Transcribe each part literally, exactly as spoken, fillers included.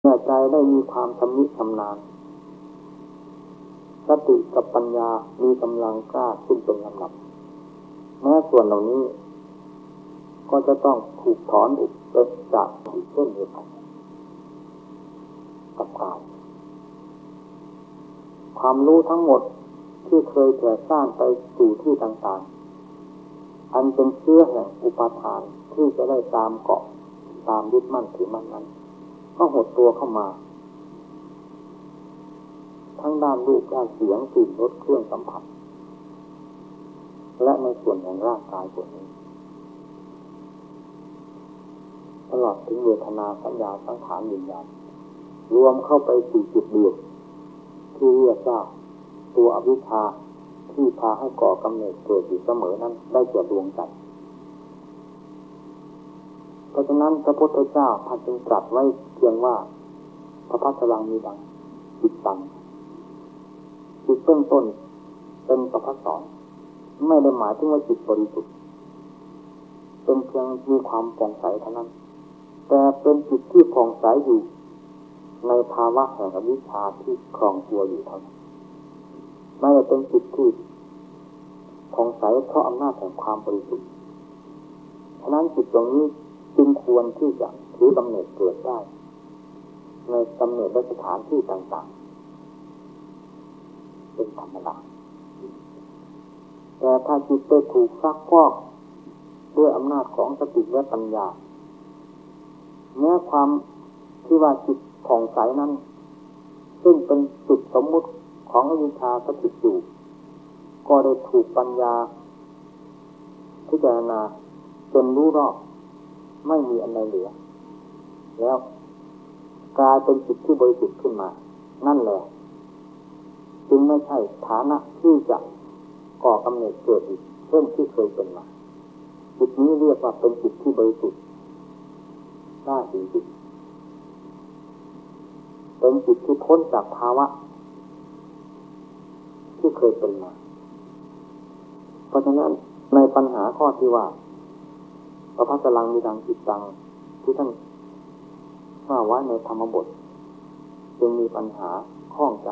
เมื่อใจได้มีความชำนิชำนาญสติกับปัญญามีกำลังกล้าขึ้นเป็นลำดับแม้ส่วนเหล่านี้ก็จะต้องถูกถอนอุปจากอีกเช่นเดียวกันกับกายความรู้ทั้งหมดที่เคยแผ่ซ่านไปสู่ที่ต่างๆอันเป็นเชื้อแห่งอุปาทานที่จะได้ตามเกาะตามยึดมั่นถือมั่นนั้นก็หดตัวเข้ามาทั้งด้านรูปด้านเสียงกลิ่นรสเครื่องสัมผัสและในส่วนของร่างกายส่วนนี้ตลอดถึงเวทนาสัญญาสังขารวิญญาณรวมเข้าไปสู่จุดเดียวที่เรียกว่าตัวอวิชชาที่พาให้ก่อกำเนิดเกิดอยู่เสมอนั้นได้แก่ดวงใจเพราะฉะนั้นพระพุทธเจ้าท่านจึงตรัสไว้เพียงว่าพระพัสลังมีดังจิตตังจิตเบื้องต้นเป็นประภัสสรไม่ได้หมายถึงว่าจิตบริสุทธิ์เป็นเพียงมีความผ่องใสเท่านั้นแต่เป็นจิตที่ผ่องใสอยู่ในภาวะแห่งอวิชชาที่ครองตัวอยู่เท่านั้นไม่ได้เป็นจิตที่ผ่องใสเพราะอำนาจแห่งความบริสุทธิ์ฉะนั้นจิตตรงนี้จึงควรที่จะถือกำเนิดเกิดได้ในกำเนิดและสถานที่ต่างๆเป็นธรรมดาแต่ถ้าจิตได้ถูกซักพอกด้วยอำนาจของสติและปัญญาแม้ความที่ว่าจิตผ่องใสนั้นซึ่งเป็นจุดสมมุติของอวิชชาสถิตอยู่ก็ได้ถูกปัญญาพิจารณาจนรู้รอบไม่มีอะไรเหลือแล้วกลายเป็นจิตที่บริสุทธิ์ขึ้นมานั่นแหละจึงไม่ใช่ฐานะที่จะก่อกำเนิดเกิดอีกเช่นที่เคยเป็นมาจิตนี้เรียกว่าเป็นจิตที่บริสุทธิ์ได้จริงๆเป็นจิตที่พ้นจากภาวะที่เคยเป็นมาเพราะฉะนั้นในปัญหาข้อที่ว่าพระพัสลังมีดังจิตตังที่ท่านว่าไว้ในธรรมบทจึงมีปัญหาข้องใจ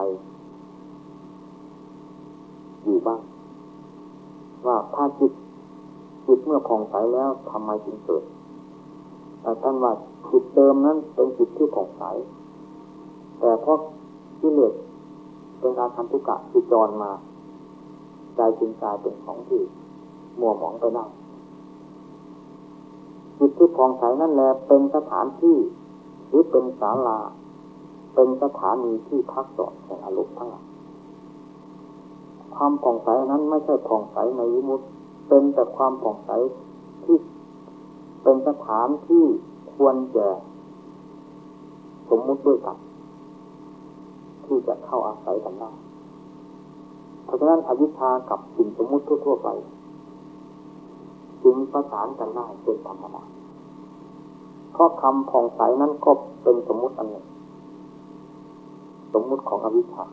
อยู่บ้างว่าถ้าจิตจิตเมื่อผ่องใสแล้วทำไมจึงเกิดแต่ท่านว่าจิตเดิมนั้นเป็นจิตที่ผ่องใสแต่เพราะกิเลสเป็นอาคันตุกะที่จรมาใจจึงกลายเป็นของที่มัวหมองไปได้จิตที่ผ่องใสนั่นแหละเป็นสถานที่หรือเป็นศาลาเป็นสถานีที่พักจอดแห่งอารมณ์ทั้งหลายความผ่องใสนั้นไม่ใช่ผ่องใสในวิมุตติเป็นแต่ความผ่องใสที่เป็นสถานที่ควรแก่สมมุติด้วยกันที่จะเข้าอาศัยกันได้เพราะฉะนั้นอวิชชากับสิ่งสมมุติทั่วๆไปจึงประสานกันได้เป็นธรรมดาเพราะคำผ่องใสนั้นก็เป็นสมมุติอันหนึ่งสมมุติของอวิชชา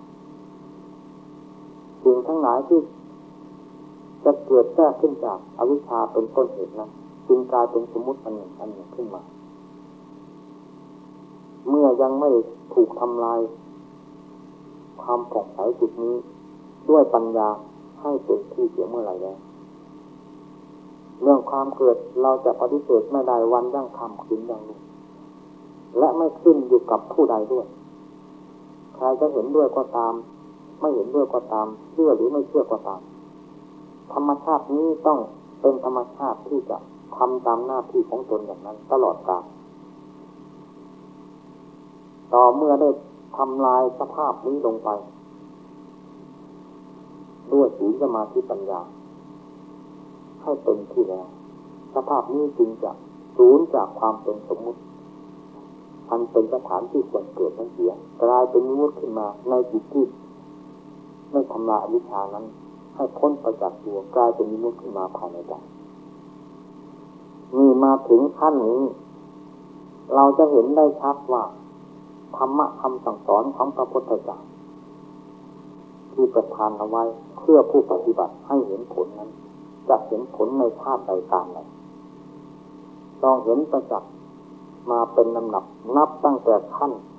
สิ่งทั้งหลายที่จะเกิดแทรกขึ้นจากอวิชชาเป็นต้นเหตุนั้นจึงกลายเป็นสมมุติอันหนึ่งอันหนึ่งขึ้นมาเมื่อยังไม่ถูกทำลายความผ่องใสจุดนี้ด้วยปัญญาให้เป็นที่เสียเมื่อไหร่แล้วเรื่องความเกิดเราจะปฏิเสธไม่ได้วันยั่งคำคืนยั่งนี้และไม่ขึ้นอยู่กับผู้ใดด้วยใครจะเห็นด้วยก็ตามไม่เห็นด้วยก็ตามเชื่อหรือไม่เชื่อก็ตามธรรมชาตินี้ต้องเป็นธรรมชาติที่จะทำตามหน้าที่ของตนอย่างนั้นตลอดกาลต่อเมื่อได้ทำลายสภาพนี้ลงไปด้วยศีลสมาธิปัญญาให้เป็นที่แล้วสภาพนี้จึงจะสูญจากความเป็นสมมุติอันเป็นสถานที่ควรเกิดนั้นเสียกลายเป็นวิมุตติขึ้นมาในจิตที่ไม่ทำลายอวิชชานั้นให้พ้นไปจากตัวกลายเป็นวิมุตติขึ้นมาภายในใจนี่มาถึงขั้นนี้เราจะเห็นได้ชัดว่าธรรมะคำสั่งสอนของพระพุทธเจ้าที่ประทานเอาไว้เพื่อผู้ปฏิบัติให้เห็นผลนั้นจะเห็นผลในชาติใดการใดต้องเห็นประจักษ์มาเป็นลำดับนับตั้งแต่ขั้น